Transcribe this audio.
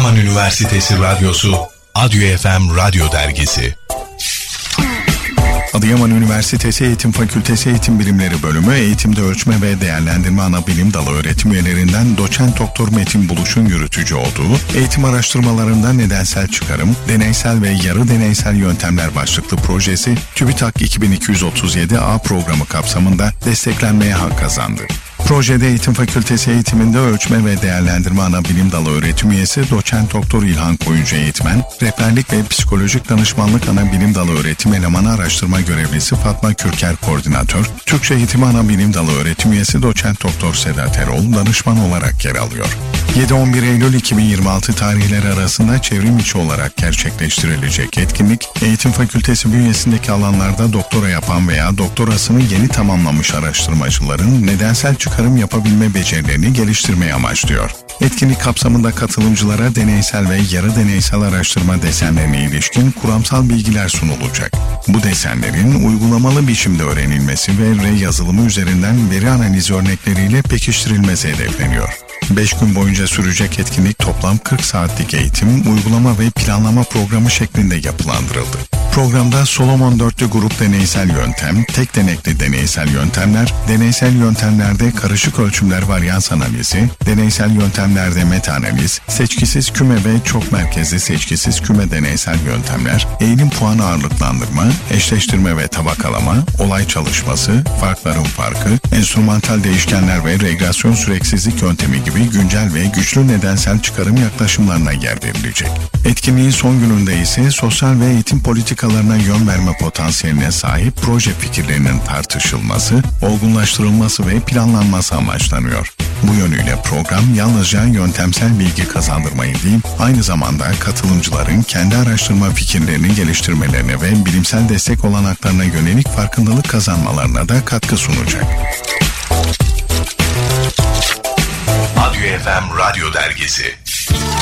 Adıyaman Üniversitesi Radyosu, Adyo FM Radyo Dergisi. Adıyaman Üniversitesi Eğitim Fakültesi Eğitim Bilimleri Bölümü Eğitimde Ölçme ve Değerlendirme Anabilim Dalı öğretim üyelerinden Doçent Doktor Metin Buluş'un yürütücü olduğu eğitim araştırmalarında nedensel çıkarım, deneysel ve yarı deneysel yöntemler başlıklı projesi TÜBİTAK 2237A programı kapsamında desteklenmeye hak kazandı. Projede Eğitim Fakültesi eğitiminde ölçme ve değerlendirme anabilim dalı öğretim üyesi Doçent Doktor İlhan Koyuncu eğitmen, rehberlik ve psikolojik danışmanlık anabilim dalı öğretim elemanı araştırma görevlisi Fatma Kürker koordinatör, Türkçe eğitimi anabilim dalı öğretim üyesi Doçent Doktor Sedat Erol danışman olarak yer alıyor. 7-11 Eylül 2026 tarihleri arasında çevrim içi olarak gerçekleştirilecek etkinlik, Eğitim Fakültesi bünyesindeki alanlarda doktora yapan veya doktorasını yeni tamamlamış araştırmacıların nedensel çıkarım yapabilme becerilerini geliştirmeyi amaçlıyor. Etkinlik kapsamında katılımcılara deneysel ve yarı deneysel araştırma desenlerine ilişkin kuramsal bilgiler sunulacak. Bu desenlerin uygulamalı biçimde öğrenilmesi ve yazılımı üzerinden veri analizi örnekleriyle pekiştirilmesi hedefleniyor. 5 gün boyunca sürecek etkinlik toplam 40 saatlik eğitim, uygulama ve planlama programı şeklinde yapılandırıldı. Programda Solomon dörtlü grup deneysel yöntem, tek denekli deneysel yöntemler, deneysel yöntemlerde karışık ölçümler varyans analizi, deneysel yöntemlerde meta analiz, seçkisiz küme ve çok merkezli seçkisiz küme deneysel yöntemler, eğilim puan ağırlıklandırma, eşleştirme ve tabakalama, olay çalışması, farkların farkı, enstrümantal değişkenler ve regresyon süreksizlik yöntemi gibi güncel ve güçlü nedensel çıkarım yaklaşımlarına yer verilecek. Etkinliğin son gününde ise sosyal ve eğitim politikalarına yön verme potansiyeline sahip proje fikirlerinin tartışılması, olgunlaştırılması ve planlanması amaçlanıyor. Bu yönüyle program yalnızca yöntemsel bilgi kazandırmayı değil, aynı zamanda katılımcıların kendi araştırma fikirlerini geliştirmelerine ve bilimsel destek olanaklarına yönelik farkındalık kazanmalarına da katkı sunacak. Adyo FM Radyo Dergisi.